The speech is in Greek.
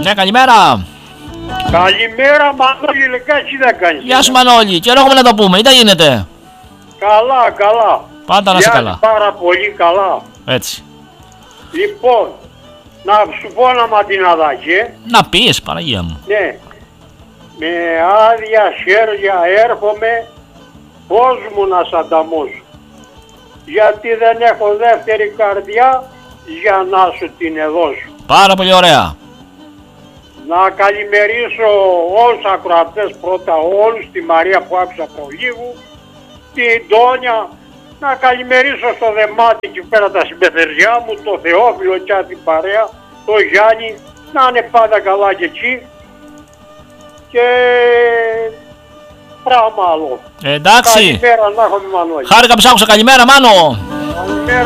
Ναι, καλημέρα. Καλημέρα Μανώλη, λεκάκι δεν κάνεις. Γεια σου Μανώλη, καιρό έχουμε να το πούμε, ή τα γίνεται. Καλά, καλά. Πάντα να είσαι καλά. Πάρα πολύ καλά. Έτσι. Λοιπόν, να σου πω ένα ματιναδάκι. Να πεις, Παναγία μου. Ναι. Με άδεια χέρια έρχομαι, πώς μου να σ' ανταμώσω. Γιατί δεν έχω δεύτερη καρδιά για να σου την δώσω. Πάρα πολύ ωραία. Να καλημερίσω όλους τους ακροατές πρώτα, όλους, τη Μαρία που άκουσα προλίγου, την Τόνια, να καλημερίσω στο Δεμάτι εκεί πέρα τα συμπεθεριά μου, το Θεόφιλο και την παρέα, το Γιάννη, να είναι πάντα καλά και εκεί. Και πράγμα άλλο. Εντάξει. Καλημέρα να έχουμε Μανώλη. Χάρηκα που σ' άκουσα, καλημέρα Μάνο. Καλημέρα.